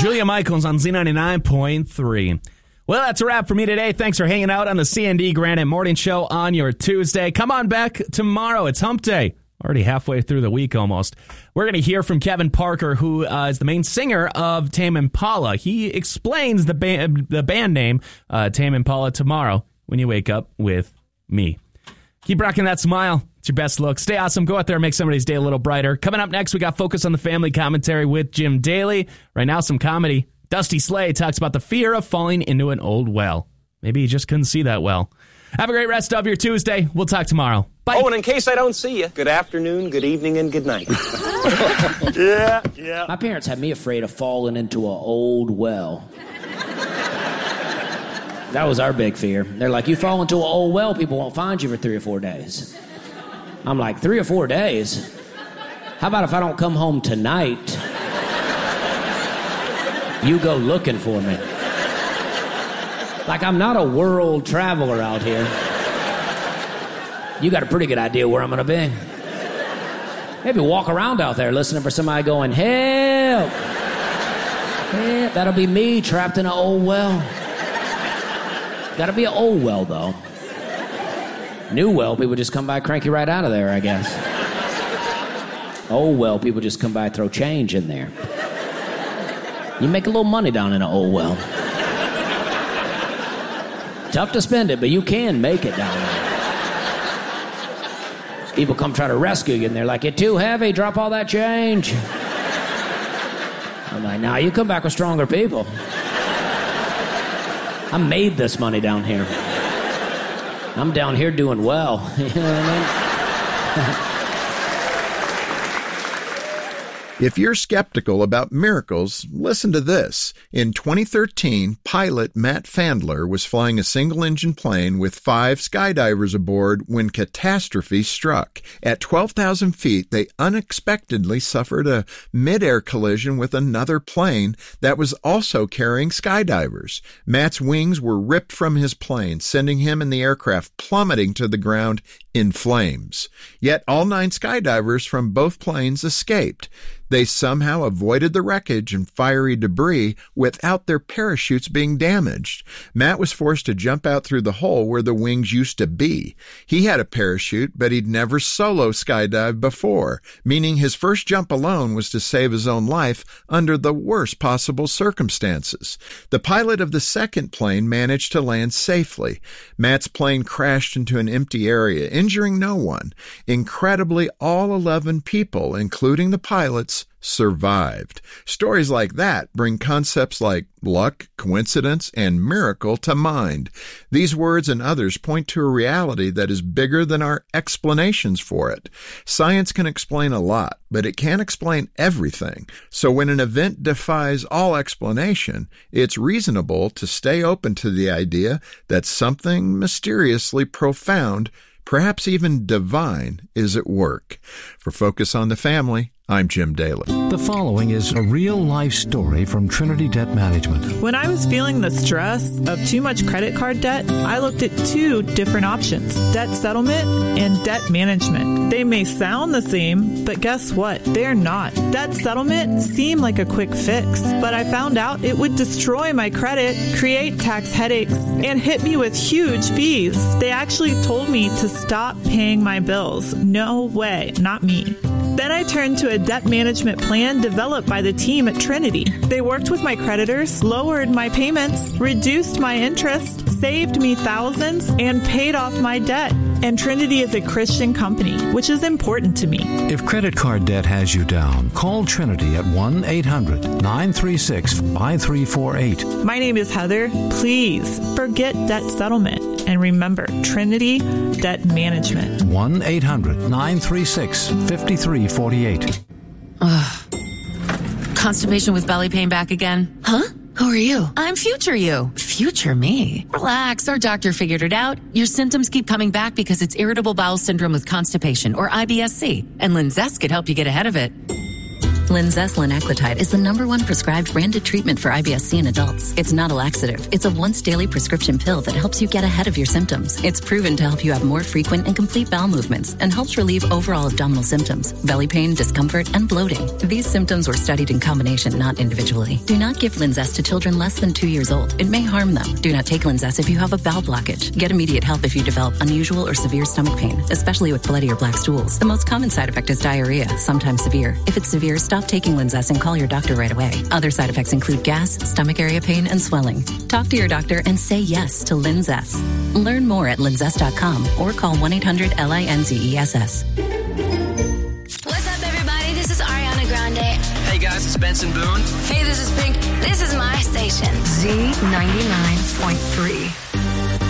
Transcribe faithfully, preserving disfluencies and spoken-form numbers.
Julia Michaels on Z ninety-nine point three. Well, that's a wrap for me today. Thanks for hanging out on the C and D Granite Morning Show on your Tuesday. Come on back tomorrow. It's Hump Day. Already halfway through the week almost. We're going to hear from Kevin Parker, who uh, is the main singer of Tame Impala. He explains the band, the band name, uh, Tame Impala, tomorrow when you wake up with me. Keep rocking that smile. It's your best look. Stay awesome. Go out there and make somebody's day a little brighter. Coming up next, we got Focus on the Family commentary with Jim Daly. Right now, some comedy. Dusty Slay talks about the fear of falling into an old well. Maybe you just couldn't see that well. Have a great rest of your Tuesday. We'll talk tomorrow. Bye. Oh, and in case I don't see you, good afternoon, good evening, and good night. yeah, yeah. My parents had me afraid of falling into an old well. That was our big fear. They're like, you fall into an old well, people won't find you for three or four days. I'm like, three or four days? How about if I don't come home tonight? You go looking for me. Like, I'm not a world traveler out here. You got a pretty good idea where I'm going to be. Maybe walk around out there listening for somebody going, help. Help. That'll be me trapped in an old well. Gotta be an old well, though. New well, people just come by, crank you right out of there, I guess. Old well, people just come by, throw change in there. You make a little money down in an old well. Tough to spend it, but you can make it down there. People come try to rescue you, and they're like, you're too heavy, drop all that change. I'm like, nah, you come back with stronger people. I made this money down here. I'm down here doing well. You know what I mean? If you're skeptical about miracles, listen to this. In twenty thirteen, pilot Matt Fandler was flying a single-engine plane with five skydivers aboard when catastrophe struck. At twelve thousand feet, they unexpectedly suffered a mid-air collision with another plane that was also carrying skydivers. Matt's wings were ripped from his plane, sending him and the aircraft plummeting to the ground in flames. Yet all nine skydivers from both planes escaped. They somehow avoided the wreckage and fiery debris without their parachutes being damaged. Matt was forced to jump out through the hole where the wings used to be. He had a parachute, but he'd never solo skydived before, meaning his first jump alone was to save his own life under the worst possible circumstances. The pilot of the second plane managed to land safely. Matt's plane crashed into an empty area, injuring no one. Incredibly, all eleven people, including the pilots, survived. Stories like that bring concepts like luck, coincidence, and miracle to mind. These words and others point to a reality that is bigger than our explanations for it. Science can explain a lot, but it can't explain everything. So when an event defies all explanation, it's reasonable to stay open to the idea that something mysteriously profound, perhaps even divine, is at work. For Focus on the Family, I'm Jim Daly. The following is a real-life story from Trinity Debt Management. When I was feeling the stress of too much credit card debt, I looked at two different options, debt settlement and debt management. They may sound the same, but guess what? They're not. Debt settlement seemed like a quick fix, but I found out it would destroy my credit, create tax headaches, and hit me with huge fees. They actually told me to stop paying my bills. No way, not me. Then I turned to a debt management plan developed by the team at Trinity. They worked with my creditors, lowered my payments, reduced my interest, saved me thousands, and paid off my debt. And Trinity is a Christian company, which is important to me. If credit card debt has you down, call Trinity at one eight hundred nine three six five three four eight. My name is Heather. Please forget debt settlement. And remember, Trinity Debt Management. one eight hundred nine three six five three four eight. Ugh. Constipation with belly pain back again? Huh? Who are you? I'm future you. Future me. Relax, our doctor figured it out. Your symptoms keep coming back because it's irritable bowel syndrome with constipation, or I B S C, and Linzess could help you get ahead of it. Linzess linaclotide is the number one prescribed branded treatment for I B S C in adults. It's not a laxative. It's a once-daily prescription pill that helps you get ahead of your symptoms. It's proven to help you have more frequent and complete bowel movements and helps relieve overall abdominal symptoms, belly pain, discomfort, and bloating. These symptoms were studied in combination, not individually. Do not give Linzess to children less than two years old. It may harm them. Do not take Linzess if you have a bowel blockage. Get immediate help if you develop unusual or severe stomach pain, especially with bloody or black stools. The most common side effect is diarrhea, sometimes severe. If it's severe, stop taking Linzess and call your doctor right away. Other side effects include gas, stomach area pain, and swelling. Talk to your doctor and say yes to Linzess. Learn more at linzess dot com or call one eight hundred L I N Z E S S. What's up, everybody? This is Ariana Grande. Hey, guys, it's Benson Boone. Hey, this is Pink. This is my station. Z ninety-nine point three.